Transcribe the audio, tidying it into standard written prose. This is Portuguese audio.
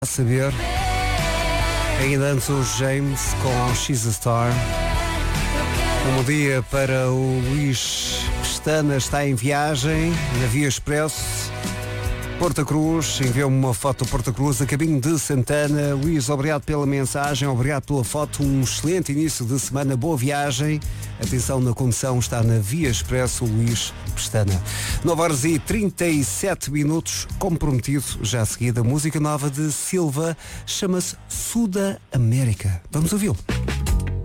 A saber, ainda antes o James com She's a Star. Um dia para o Luís Pestana, está em viagem na Via Expresso. Porta Cruz, enviou-me uma foto do Porta Cruz a caminho de Santana. Luís, obrigado pela mensagem, obrigado pela foto, um excelente início de semana, boa viagem. Atenção na condução, está na Via Expresso, Luís Pestana. 9h37, como prometido, já a seguir, a música nova de Silva, chama-se Suda América. Vamos ouvi-lo.